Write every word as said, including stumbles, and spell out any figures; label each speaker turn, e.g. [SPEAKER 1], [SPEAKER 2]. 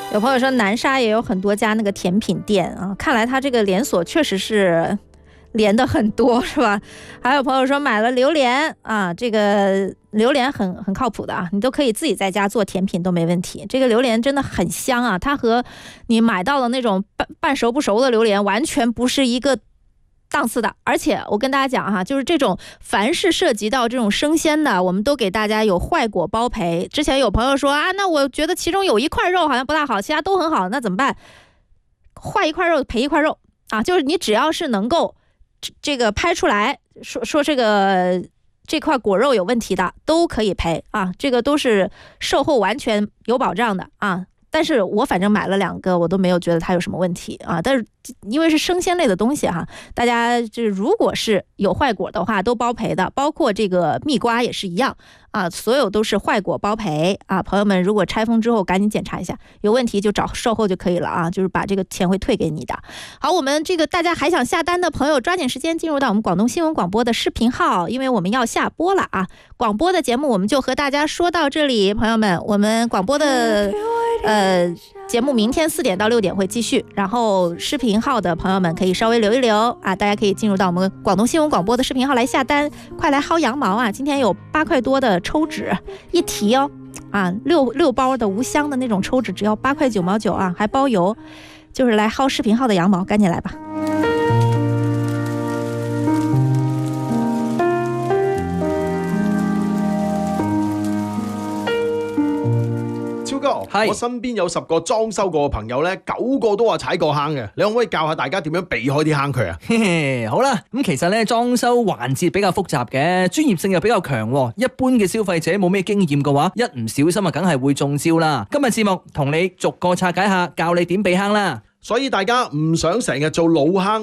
[SPEAKER 1] 有朋友说南沙也有很多家那个甜品店啊，看来它这个连锁确实是连的很多，是吧？还有朋友说买了榴莲啊，这个榴莲很很靠谱的啊，你都可以自己在家做甜品都没问题。这个榴莲真的很香啊，它和你买到的那种半半熟不熟的榴莲完全不是一个档次的。而且我跟大家讲哈，就是这种凡是涉及到这种生鲜的，我们都给大家有坏果包赔。之前有朋友说啊，那我觉得其中有一块肉好像不大好，其他都很好，那怎么办？坏一块肉赔一块肉啊，就是你只要是能够这个拍出来说说这个这块果肉有问题的，都可以赔啊，这个都是售后完全有保障的啊。但是我反正买了两个，我都没有觉得它有什么问题啊。但是因为是生鲜类的东西哈，大家就是如果是有坏果的话，都包赔的，包括这个蜜瓜也是一样啊，所有都是坏果包赔啊。朋友们，如果拆封之后赶紧检查一下，有问题就找售后就可以了啊，就是把这个钱会退给你的。好，我们这个大家还想下单的朋友，抓紧时间进入到我们广东新闻广播的视频号，因为我们要下播了啊。广播的节目我们就和大家说到这里，朋友们，我们广播的呃节目明天四点到六点会继续，然后视频号的朋友们可以稍微留一留啊，大家可以进入到我们广东新闻广播的视频号来下单，快来薅羊毛啊！今天有八块多的抽纸一提哦，啊，六六包的无香的那种抽纸只要八块九毛九啊，还包邮，就是来薅视频号的羊毛，赶紧来吧。
[SPEAKER 2] 我身邊有十個裝修過嘅朋友咧，九個都話踩過坑嘅，你可唔可以教下大家點樣避開啲坑渠啊？
[SPEAKER 3] 嘿嘿，好啦，咁其實咧裝修環節比較複雜嘅，專業性又比較強，一般嘅消費者冇咩經驗嘅話，一唔小心啊，梗係會中招啦。今日節目同你逐個拆解下，教你點避坑啦。
[SPEAKER 2] 所以大家唔想成日做老坑。